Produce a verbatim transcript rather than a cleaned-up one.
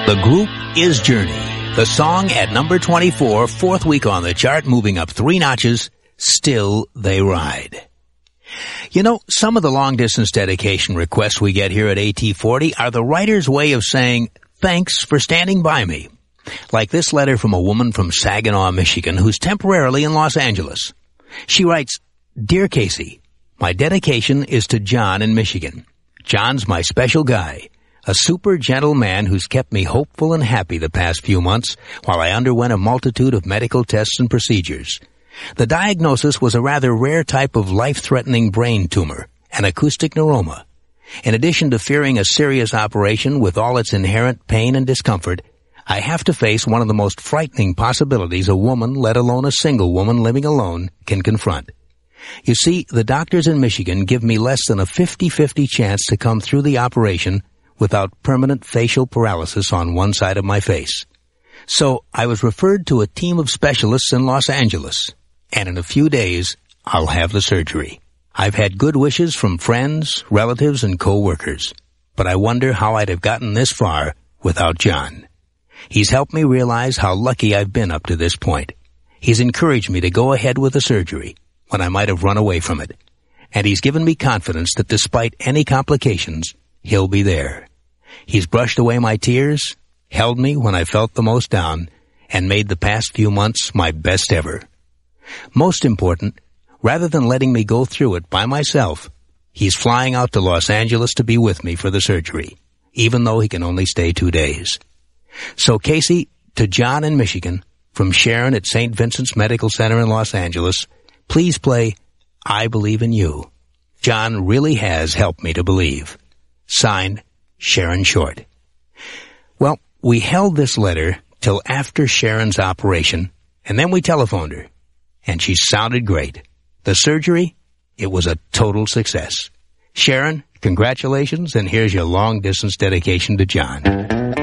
The group is Journey. The song at number twenty-four, fourth week on the chart, moving up three notches, Still They Ride. You know, some of the long-distance dedication requests we get here at A T forty are the writer's way of saying, thanks for standing by me. Like this letter from a woman from Saginaw, Michigan, who's temporarily in Los Angeles. She writes, Dear Casey, my dedication is to John in Michigan. John's my special guy, a super gentle man who's kept me hopeful and happy the past few months while I underwent a multitude of medical tests and procedures. The diagnosis was a rather rare type of life-threatening brain tumor, an acoustic neuroma. In addition to fearing a serious operation with all its inherent pain and discomfort, I have to face one of the most frightening possibilities a woman, let alone a single woman living alone, can confront. You see, the doctors in Michigan give me less than a fifty-fifty chance to come through the operation without permanent facial paralysis on one side of my face. So I was referred to a team of specialists in Los Angeles, and in a few days, I'll have the surgery. I've had good wishes from friends, relatives, and co-workers, but I wonder how I'd have gotten this far without John. He's helped me realize how lucky I've been up to this point. He's encouraged me to go ahead with the surgery when I might have run away from it. And he's given me confidence that despite any complications, he'll be there. He's brushed away my tears, held me when I felt the most down, and made the past few months my best ever. Most important, rather than letting me go through it by myself, he's flying out to Los Angeles to be with me for the surgery, even though he can only stay two days. So, Casey, to John in Michigan, from Sharon at Saint Vincent's Medical Center in Los Angeles, please play I Believe in You. John really has helped me to believe. Signed, Sharon Short. Well, we held this letter till after Sharon's operation, and then we telephoned her, and she sounded great. The surgery, it was a total success. Sharon, congratulations, and here's your long-distance dedication to John.